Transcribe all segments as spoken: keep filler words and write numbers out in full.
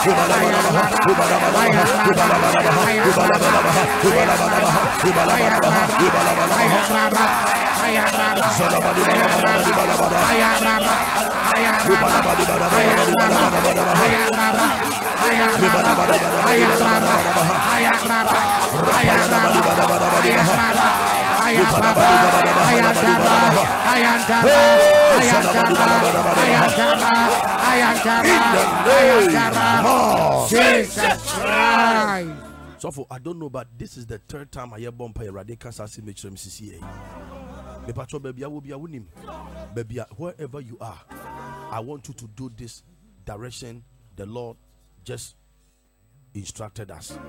So for I don't know, but this is the third time I hear bumper radical assassin make sure M C C A. Me patrol baby, I will be a winning. Baby, wherever you are, I want you to do this direction the Lord just instructed us.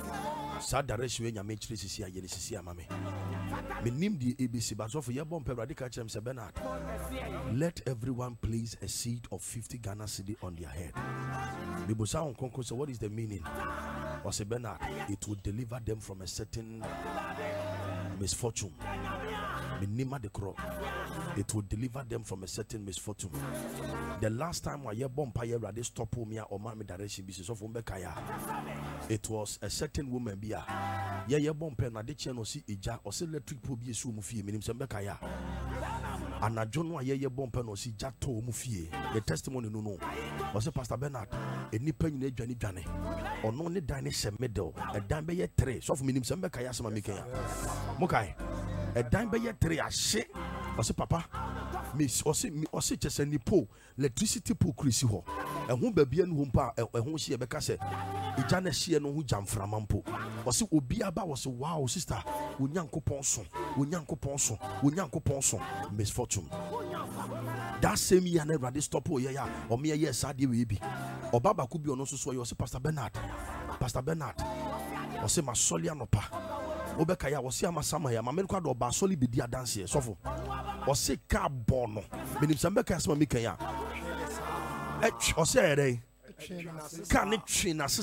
Sad direction when you make sure C C A yen C C A mame. Me name the A B C, but so for your bumper radical Chem say Bernard. Let everyone place a seed of fifty Ghana cedi on their head. Me bosa on concourse. What is the meaning? Or say Bernard, it will deliver them from a certain misfortune. Minima the crop. It will deliver them from a certain misfortune. The last time I hear bumpire radi stop me or mommy direction business of Umbekaya. It was a certain woman bia. Yeah, yeah, bumper na de channel see ija or see electric po be so mufi minim sembekaya. And I don't know yeah, yeah, bumper no see jato mufi. The testimony no no. Was Pastor Bernard, a nipen in a journey journey. Or no need dine middle, a dime by three. So for minim sembekaya sama mikaya. Mokai. A dime by three a shit. I say, Papa, Miss Ossi, Ossi, just a nipo, electricity po Chrissy ho. And whom baby and whom pa, and whom she a becase. Ijana she and who jam from Mampo. Ossi Obiaba was a wow sister. Unyanko Ponson, Unyanko Ponson, Unyanko Ponson, misfortune. That same year, never did stop. Oh, yeah, or me a year, Sadi baby. Or Baba could be on also, so you say, Pastor Bernard, Pastor Bernard, or say, my Solianopa. Obekaya was here, my summer here, my medical or Basoli be dear dance here, so or say car bono. Meaning some becas Mikaya. Etch or say a day. Can it train us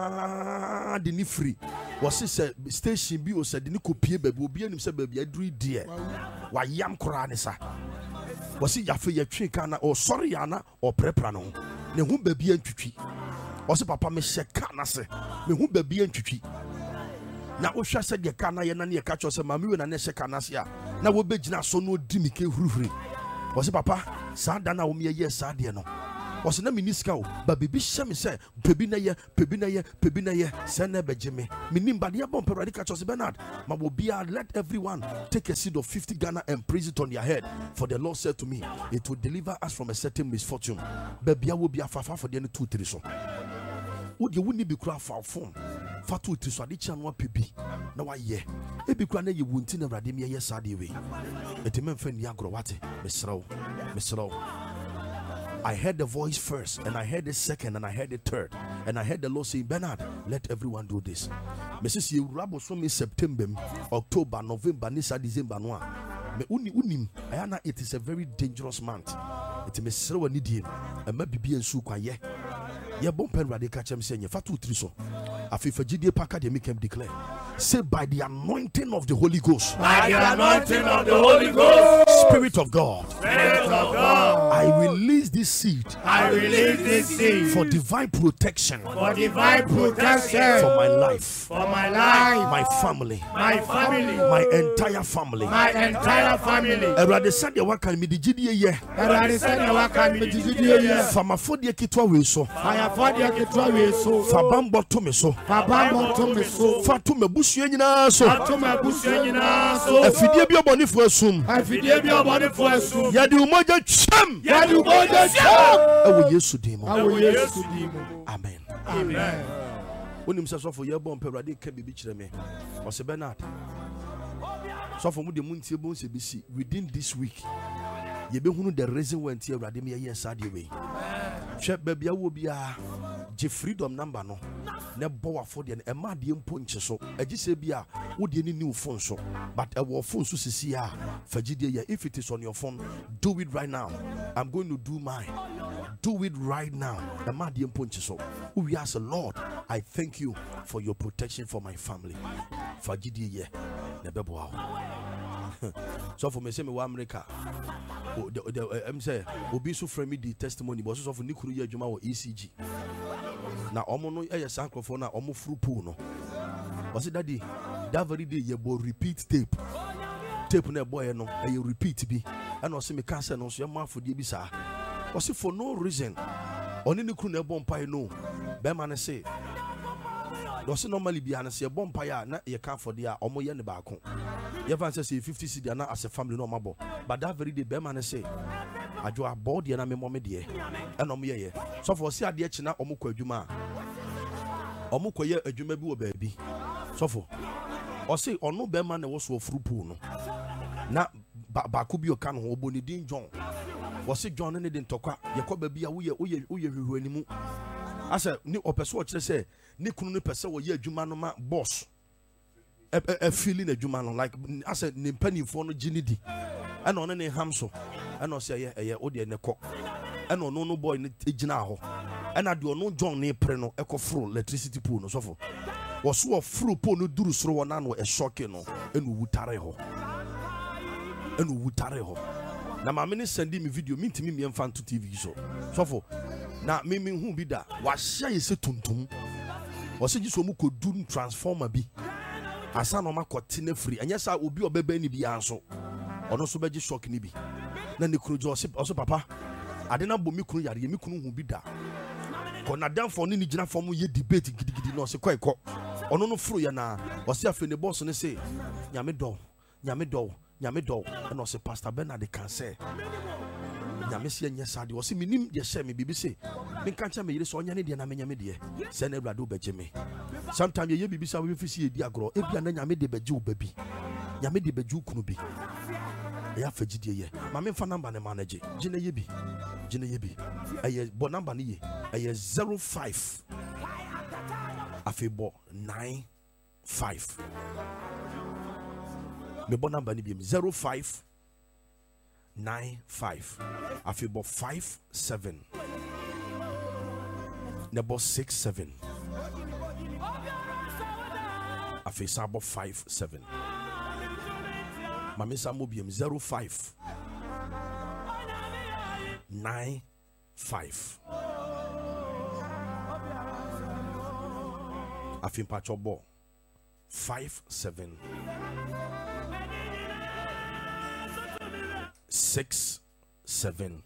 the free? Was this station B or said the Nico P. Baby will be himself, baby, a dream dear. Why yam Koranisa? Was it your tree canna or sorry Anna or preprano? Ne whom baby and tree. Was it Papa Michel Canase? Ne whom baby and tree. Now, Osha said, "You can't hear catch us a mammy and a secanasia." Now, we beg now so no dimike free. Was it Papa? Sandana, o me a yes, Sadiano. Was a minisco, but baby Shammy said, Pebinaya, Pebinaya, Pebinaya, Sana Bejime. Minim Badia Bomper Radical Chos Bernard. Ma will be let everyone take a seed of fifty Ghana and praise it on their head. For the Lord said to me, it will deliver us from a certain misfortune. Baby, I will be a fafa for the end two three so. Would you wouldn't be cry for phone? Fatu to Swadicha and what pipi. No, I ye. It be crying you wouldn't in a radimia yes, Sadi way. It meant friend Yagrawati, Miss Row, Miss Row. I heard the voice first, and I heard the second, and I heard the third, and I heard the Lord saying, Bernard, let everyone do this. Missus You rabo so me September, October, November, Nisa, December, Noa. Me uni unim, ayana, it is a very dangerous month. It may serve a need, and maybe be in Sukwaye. Ya bon pen radical chem say fatu triso afifa gidie paka de make him declare say by the anointing of the Holy Ghost, by the anointing of the Holy Ghost, Spirit of God, Spirit of God, I release this seed, I release this seed for divine protection, for divine protection for my life, for my life, my family, my family, my entire family, my entire family. Erade said the wakan me digidie ye, Erade said the wakan me digidie ye. Famafodie kitwa we so, Famafodie kitwa we so, Fabambo to me so, Fabambo to me so, Fatu me busu nyina so, Fatu me busu nyina so. Afidie bi oboni fo asum, Afidie bi oboni fo asum. Yadi umoja cham, Yadi umoja cham. Ewo Yesu dimo, Ewo Yesu dimo. Amen. Amen. Unim se so for ye bon perade ka bibi kire me. O se Bernard. So for mu de muntie bon se bisi within this week. Ye be hunu the reason when tie urade me ye sade we. Hwe babia wo bia je freedom number no. Ne bo afo de e ma de mpo nche so. Agi se bia wo de ni new phone so. But e wo phone so sisi a fagide ye if it is on your phone, do it right now. I'm going to do mine. Do it right now. E ma de mpo nche so. We ask the Lord, I thank you for your protection for my family. Fagide ye ne bebo a. So for me say me wa America. I'm say obi so frame me the testimony but so for nikuru ye adwuma wo E C G. na omo no eye sankrofo na omo furu pool no was it daddy that very day you bo repeat tape tape na boy no e repeat bi and was me cancer no so ma afodie bi sa was it for no reason oni ne kru na bo mpa no be ma ne say was normally bi an say bo mpa ya na ye ka afodie a omo ye ne ba ko ye fan say fifty cedi na as a family no mabo but that very day be ma ne say ajo abod ye na me mom de e na omo ye ye so for see ade chi na omo kwa adwuma omo koye adwuma bi wo ba bi so for o say ono be ma na wo so furu pool no na ba ko bi o kan ho oboni din John wo say John ne din tokwa ye ko ba bi a wo ye wo ye wo ye hwehwe animu asa ni opeso o kire say ni kunu ne pese wo ye adwuma no ma boss e e feeling adwuma no like asa ni mpanimfo no gini di ana ono ne hamso ana o say ye ye o de ne ko ana ono no boy ne gina ho ana de ono John ne pre no e ko fro electricity pool no so for wo so fro pool no duru soro wona no e shock no enu wutare ho enu wutare ho na ma me ne send me video me ntimi me mfa to T V so so for na me me hu bi da wa hia ye se tuntum wo se giso mu ko dun transformer bi asa no ma kote na free anya sa obi obeba ni bi anso ono so beji shock ni bi na ne kunu jo so papa ade na bo mi kunu yare mi kunu hu bi da ko na dan for ni ni gina form ye debate gidigidi no se kwai ko ono no furu ya na wo se afi ne boss ne se nyame do nyame do nyame do no se Pastor Bernard kan say nyame se nya sade wo se minim de share me bibi se me kan cha me yire so nya ne de na me nyame de se na Ewurade obeje me sometimes ye bibi sa we fi si edi agro e bia na nyame de beje obabi nyame de beje ukunu bi ya fagidie ye ma me fa number ne manage gina ye bi gina ye bi eye bo number ne ye eye zero five afebo nine five me bo number ne bi zero five nine five afebo five seven nebo six seven afi sabo five seven Mami Samobium zero five nine five. Afin Pachobo five seven six seven.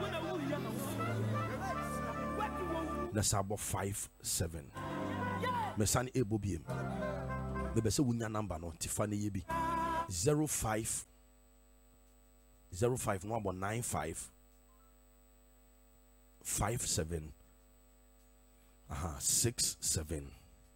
Nasabo five seven. Mesani Ebobium. Maybe say wunya number no Tiffany Yebi. Zero five zero five one one nine five five seven uh-huh six seven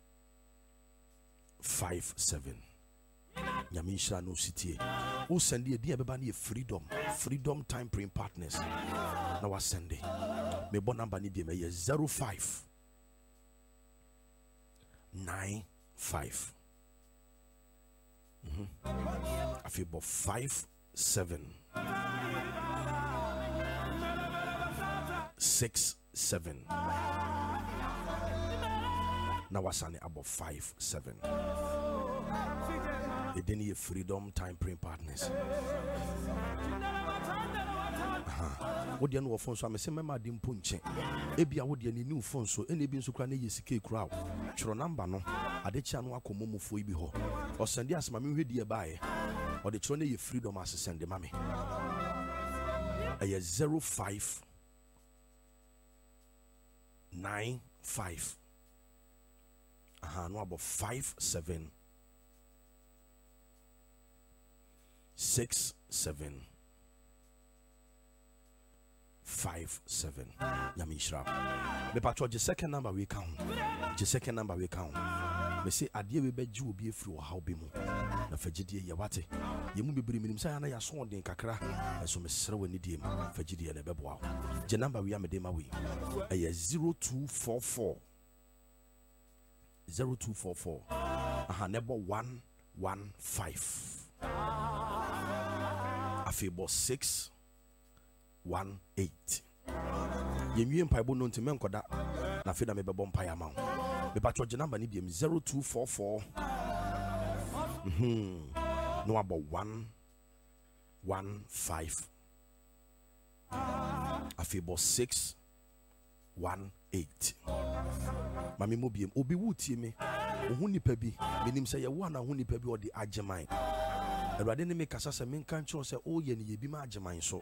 five seven. Nyamisha no city. Who send you dear baby freedom freedom time print partners. Now I send it. Me bon number ni be me zero five nine five. Mm-hmm. I feel about five seven six seven. Now I say about five seven. They didn't need freedom time print partners. What do you know of phone? So I'm saying, Mamma didn't punch it. Ebi, I would any new phone so any being so cranny is a cake crowd. Chro number no. I did channel a comomo for you ho. Or send us mammy with dear by. Or the trony freedom as a send the mammy. A zero five nine five. Aha, no about five seven six seven. Five seven. Yamishra. Me patro the second number we count. The second number we count. Me say adie we beji obi efiri wo haw be mu. Na fagidie ye wate. Ye mu bibiri minim say na ya so den kakra. So me sere wani die mu. Fagidie na bebo aw. The number we am de ma we. Eye zero two four four zero two four four. Aha nebo one one five. Afebo six one eight. Yemi empaibo no nti menkoda na fe na me bebo mpa ya ma. Me patro je number ni bi zero two four four. Mhm. No about one one five. Afebo six one eight. Mami mobiem obi wutie me. Ohu nipa bi menim say ye wo na hu nipa bi odi ageman. Erade ne me kasa se men kan kyo se o ye ne ye bi ma ageman so.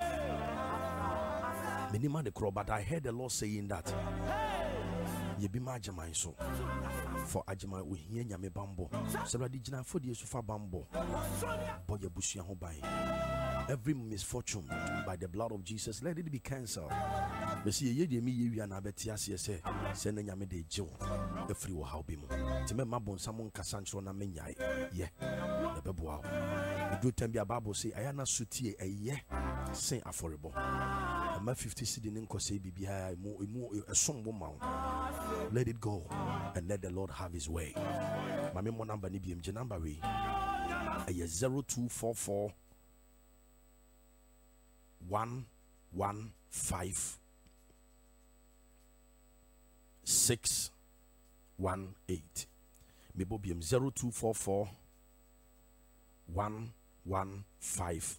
Menim the crow, but I heard the Lord saying that ye be ma ageman so. For ageman we hear nyame bambo. Se rade gina for the sufa bambo. Boy ye busua ho ban. Every misfortune by the blood of Jesus, let it be cancelled. Me see ye de me ye wi na beti ase se se na nyame de jew e free wo how be mu ti me mabon samon kasanchro na menyai ye e beboa e do time bi Bible say ayana sutie eye sin affordable ama fifty cedi ne nkose bibia mu mu esombo ma. Let it go and let the Lord have his way. Mame mo number ni bi mje number we eye zero two four four one one five six one eight. Mebobium zero two four four one one five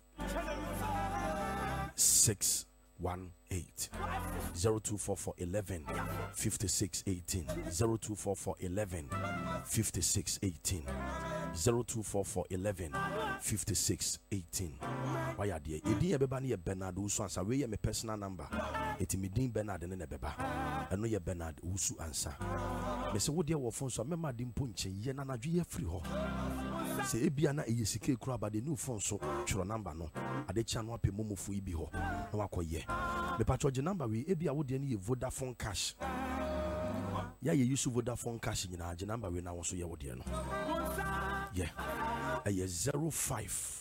six one eight. Zero two four four eleven fifty six eighteen. Zero two four four eleven fifty six eighteen. Zero two four four eleven fifty six eighteen. Why are there? Edi ebeba ni Bernard Usu answer. We ye my personal number. Eti mi din Bernard ne nebeba. Eno ye Bernard Usu answer. Me se wo de wo phone so mema di mponche ye na nadwe ye free ho. Se ebia na eye sike kura ba de new phone so tworo number no. Ade cha no apɛ momofu ibi ho. Na wakoye. Me patcho je number we ebia wo de ne ye Vodafone cash. Ya ye use Vodafone cash nyina je number we na wo so ye wo de no. Yeah. Eye zero five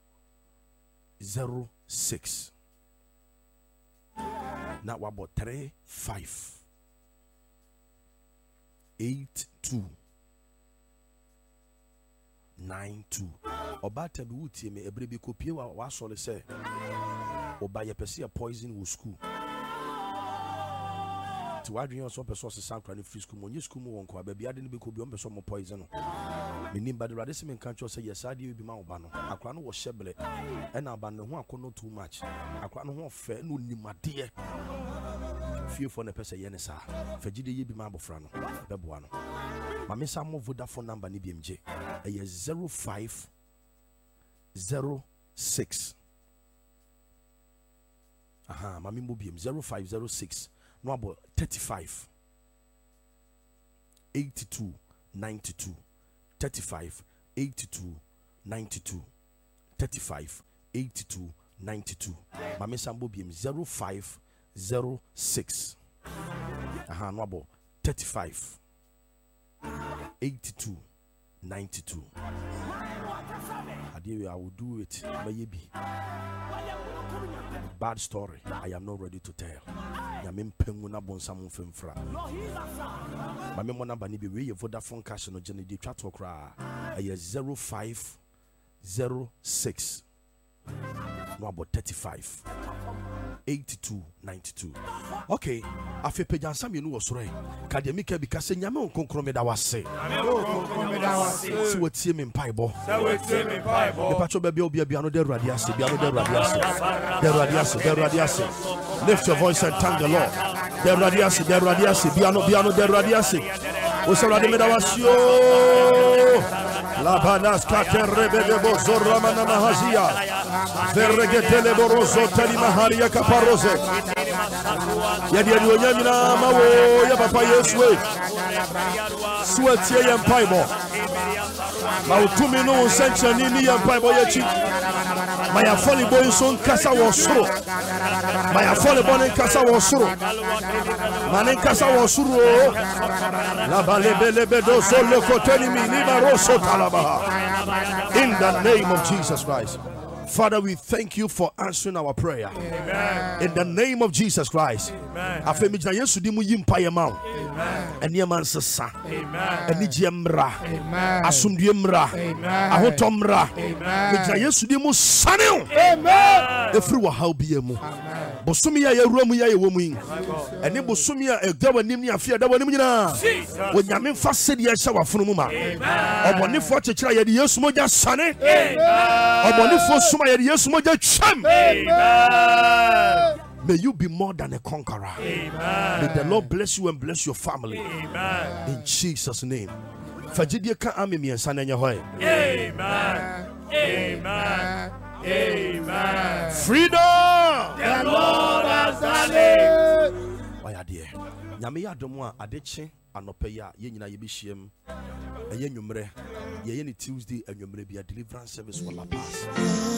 zero six. Now about three five eight two nine two. Oba tabi wutie me ebre bi kopie wa wa sole se oba ye pese a poison wo school. Ti wadwen yo so pese so sankra ne free school mo nye school mo won ko ba bia de ne be ko bi on pese mo poison no. Menim ba de rade se men kan cho say yesade bi ma oba no. Akra no wo hyebele e na ba ne ho akono too much. Akra no ho fe no nimade. Fie for ne pese ye ne sa. Fagide ye bi ma abofra no. Beboa no. Ma me sam Vodafone number ni bi mje. E zero five zero six. Aha, ma me mo bi zero five zero six. No about thirty-five eighty-two ninety-two. thirty-five eighty-two ninety-two. thirty-five eighty-two ninety-two. Mame Sambo B M zero five zero six. Aha, no about thirty-five eighty-two ninety-two. I will do it. Maybe. Bad story. I am not ready to tell. Yamim penguna bon samun femfra. Mame mo number ni bi we Vodafone cash no jene di twa to kra. Aye zero five zero six. No about thirty-five eighty-two ninety-two. Okay, afi pejansa me no wo soro e. Kademika bi kase nyame onkonkro me da wase. Nyame onkonkro me da wase. Si wotie me mpaibo. Si wotie me mpaibo. Me pacho bia bia bia no de ruade ase, bia no de ruade ase. De ruade ase, de ruade ase. Lift your voice and thank the Lord. De ruade ase, de ruade ase, bia no bia no de ruade ase. O so ruade me da wase yo. La banas katerebe de bozorra mana mahazia. Verregetele boroso tali maharia kaparose. Yadi yadi onyamina mawo ya papa Yesu. Suatie ya mpaibo. Ma utumi no sencha nini ya mpaibo yechi. Ma ya foli boy son kasa wo soro. Ma ya foli boy kasa wo soro. Ma nen kasa wo soro. La balebelebe do solo koteli mini baroso talabaha. In the name of Jesus Christ. Father, we thank you for answering our prayer. Amen. In the name of Jesus Christ. Afemijna Yesu di mu yimpa yema. Eni man sesa. Eni jemra. Asumdue mra. Ahotomra. Mijna Yesu di mu sane. Amen. Efri wa how be mu. Bosumi ya yewura mu ya yewo mu yin. Eni bosumi ya egdawa nim ni afia dawa nim nyina. Onyame mfa sedi ya hya wafunu mu ma. Obonifo chechira ye di Yesu moja sane. Amen. Obonifo suma ye di Yesu moja cham. Amen. May you be more than a conqueror. Amen. May the Lord bless you and bless your family. Amen. In Jesus' name. Fajidie ka ami miensa na nye hoye. Amen. Amen. Amen. Freedom. The Lord has done it. Why dear? Nyame ya domo a adeche anope ya ye nyina ye behiem. Eye nwumre. Ye ye ni Tuesday enwumre bia deliverance service for La Paz.